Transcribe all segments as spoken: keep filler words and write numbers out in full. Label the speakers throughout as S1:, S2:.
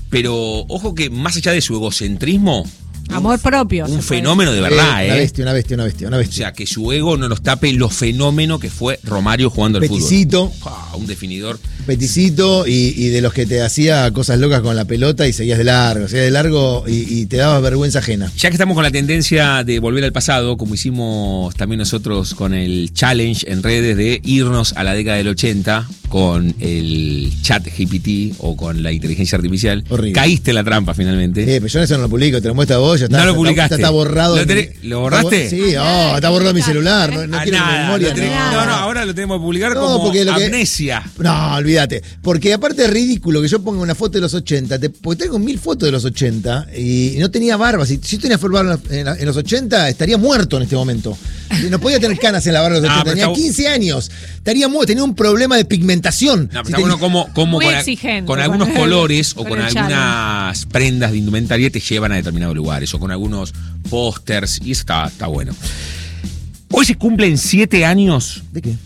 S1: Pero ojo que más allá de su egocentrismo,
S2: amor propio.
S1: Un fenómeno de verdad,
S3: eh,
S1: ¿eh?
S3: Una bestia, una bestia, una bestia, una bestia.
S1: O sea, que su ego no nos tape lo fenómeno que fue Romario jugando al
S3: Peticito,
S1: fútbol. Ah, un definidor.
S3: Peticito y, y de los que te hacía cosas locas con la pelota y seguías de largo, seguías de largo y, y te dabas vergüenza ajena.
S1: Ya que estamos con la tendencia de volver al pasado, como hicimos también nosotros con el challenge en redes de irnos a la década del ochenta con el chat G P T o con la inteligencia artificial,
S3: horrible.
S1: Caíste en la trampa finalmente.
S3: Eh, pero yo eso no lo publico, te lo muestro a vos, ya está.
S1: No lo publicaste.
S3: Está, está borrado.
S1: ¿Lo, tenés, ¿Lo borraste?
S3: Sí, oh, está borrado mi celular, no, no
S1: Ah,
S3: tiene
S1: nada,
S3: memoria.
S1: lo tenés-
S3: No.
S1: no, no, ahora lo tenemos que publicar
S3: No,
S1: como
S3: porque lo que-
S1: amnesia.
S3: No, olvídate. Porque aparte es ridículo que yo ponga una foto de los ochenta, te, porque tengo mil fotos de los ochenta y no tenía barba. Si, si yo tenía barba en, en los ochenta, estaría muerto en este momento. No podía tener canas en la barba de los
S1: No,
S3: ochenta,
S1: pero
S3: tenía
S1: está-
S3: quince años. Estaría muerto, tenía un problema de pigmentación.
S1: No, pero
S3: Si
S1: está
S3: tenía-
S1: bueno como, como
S2: Muy
S1: con, a-
S2: exigente
S1: con
S2: con
S1: algunos
S2: el-
S1: colores o
S2: con
S1: con
S2: el
S1: algunas prendas de indumentaria te llevan a determinados lugares o con algunos pósters y eso está, está bueno. Hoy se cumplen siete años
S3: ¿De qué?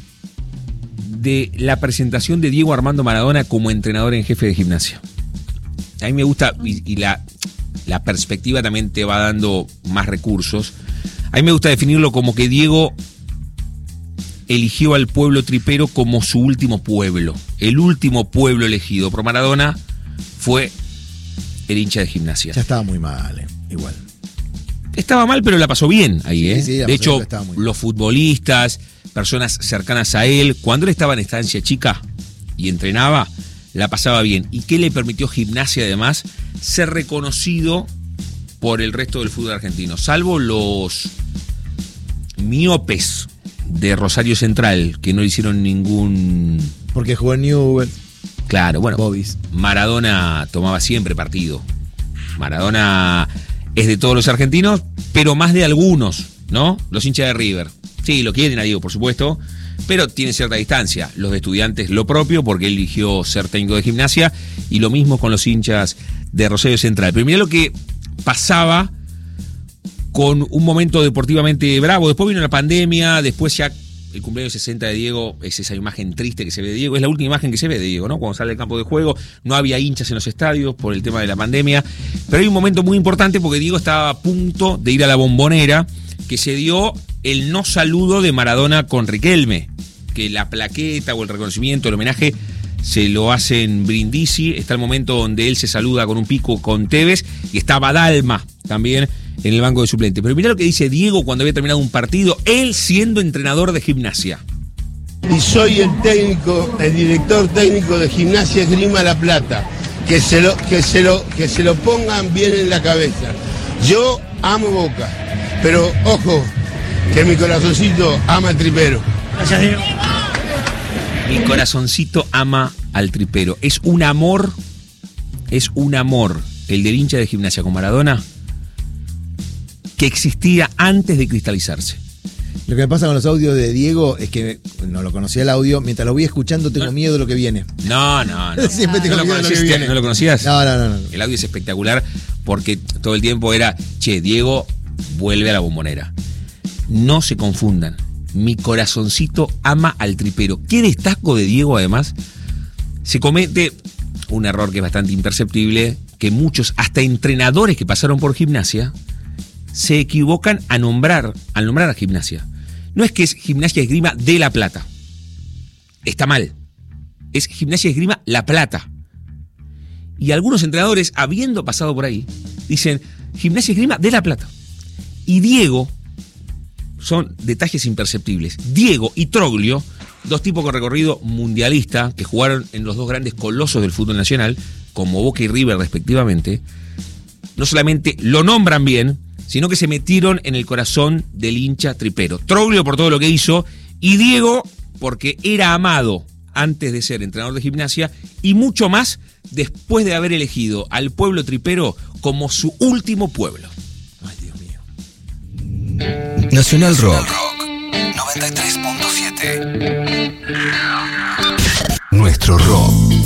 S1: de la presentación de Diego Armando Maradona como entrenador en jefe de gimnasia. A mí me gusta y, y la, la perspectiva también te va dando más recursos. A mí me gusta definirlo como que Diego eligió al pueblo tripero como su último pueblo. El último pueblo elegido por Maradona fue el hincha de Gimnasia.
S3: Ya estaba muy mal, eh, igual.
S1: Estaba mal, pero la pasó bien ahí,
S3: Sí,
S1: ¿eh?
S3: sí, la
S1: de
S3: pasó
S1: hecho,
S3: bien, estaba muy bien.
S1: los futbolistas, personas cercanas a él, cuando él estaba en estancia chica y entrenaba, la pasaba bien. ¿Y qué le permitió Gimnasia, además, ser reconocido por el resto del fútbol argentino? Salvo los miopes de Rosario Central, que no le hicieron ningún...
S3: Porque jugó en Newell.
S1: Claro, bueno,
S3: Bobis.
S1: Maradona tomaba siempre partido. Maradona es de todos los argentinos, pero más de algunos, ¿no? Los hinchas de River. Sí, lo quieren a Diego, por supuesto, pero tiene cierta distancia. Los de Estudiantes lo propio, porque él eligió ser técnico de Gimnasia, y lo mismo con los hinchas de Rosario Central. Pero mirá lo que pasaba con un momento deportivamente bravo. Después vino la pandemia, después ya el cumpleaños sesenta de Diego, es esa imagen triste que se ve de Diego, es la última imagen que se ve de Diego, ¿no? Cuando sale del campo de juego, no había hinchas en los estadios por el tema de la pandemia, pero hay un momento muy importante porque Diego estaba a punto de ir a la Bombonera, que se dio el no saludo de Maradona con Riquelme, que la plaqueta o el reconocimiento, el homenaje, se lo hacen Brindisi. Está el momento donde él se saluda con un pico con Tevez y está Badalma también en el banco de suplentes. Pero mirá lo que dice Diego cuando había terminado un partido, él siendo entrenador de Gimnasia.
S4: Y soy el técnico, el director técnico de Gimnasia Esgrima La Plata. Que se lo, que se lo, que se lo pongan bien en la cabeza. Yo amo Boca, pero ojo, que mi corazoncito ama al tripero.
S5: Gracias, Diego.
S1: Mi corazoncito ama al tripero. Es un amor, es un amor, el del hincha de Gimnasia con Maradona, que existía antes de cristalizarse.
S3: Lo que me pasa con los audios de Diego es que no lo conocía el audio. Mientras lo voy escuchando, tengo
S1: No.
S3: miedo de lo que viene.
S1: No, no, no.
S3: Siempre tengo
S1: ¿No lo
S3: miedo de lo que
S1: conocías?
S3: viene.
S1: ¿No lo conocías?
S3: No, no, no, no.
S1: El audio es espectacular porque todo el tiempo era, che, Diego vuelve a la Bombonera. No se confundan. Mi corazoncito ama al tripero. ¿Qué destaco de Diego, además? Se comete un error que es bastante imperceptible, que muchos, hasta entrenadores que pasaron por Gimnasia, se equivocan a nombrar, al nombrar a Gimnasia. No es que es Gimnasia Esgrima de La Plata. Está mal. Es Gimnasia Esgrima La Plata. Y algunos entrenadores, habiendo pasado por ahí, dicen Gimnasia Esgrima de La Plata. Y Diego, son detalles imperceptibles. Diego y Troglio, dos tipos con recorrido mundialista, que jugaron en los dos grandes colosos del fútbol nacional, como Boca y River respectivamente, no solamente lo nombran bien, sino que se metieron en el corazón del hincha tripero. Troglio por todo lo que hizo, y Diego porque era amado antes de ser entrenador de Gimnasia, y mucho más después de haber elegido al pueblo tripero como su último pueblo.
S3: Ay, Dios mío.
S6: Nacional Rock noventa y tres punto siete. Nuestro rock.